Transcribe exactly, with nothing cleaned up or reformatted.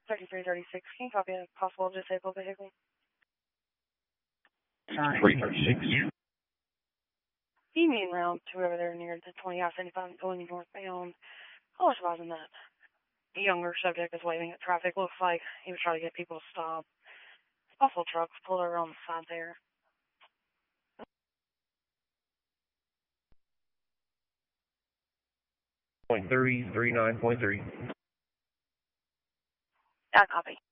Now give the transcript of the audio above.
thirty-three thirty-six, can you copy a possible disabled vehicle? three thirty-six. You mean round two over there near the twenty I seventy-five going northbound. I was advising that the younger subject is waving at traffic. Looks like he was trying to get people to stop. Also, trucks pulled over on the side there. Point three, three nine point three. Yeah, copy.